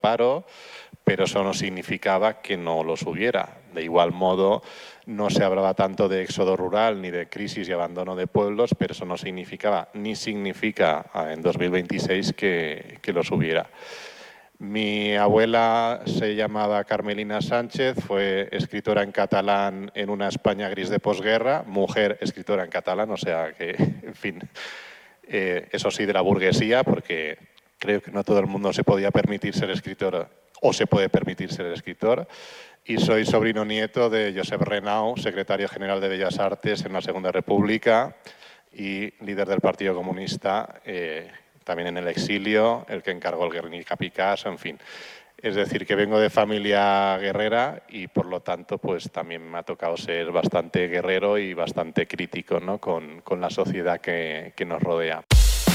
paro, pero eso no significaba que no los hubiera. De igual modo, no se hablaba tanto de éxodo rural ni de crisis y abandono de pueblos, pero eso no significaba ni significa en 2026 que los hubiera. Mi abuela se llamaba Carmelina Sánchez, fue escritora en catalán en una España gris de posguerra, mujer escritora en catalán, o sea que, en fin, eso sí de la burguesía, porque creo que no todo el mundo se podía permitir ser escritor o se puede permitir ser escritor. Y soy sobrino nieto de Josep Renau, secretario general de Bellas Artes en la Segunda República y líder del Partido Comunista, también en el exilio, el que encargó el Guernica Picasso, en fin. Es decir, que vengo de familia guerrera y por lo tanto pues también me ha tocado ser bastante guerrero y bastante crítico, ¿no? con la sociedad que nos rodea.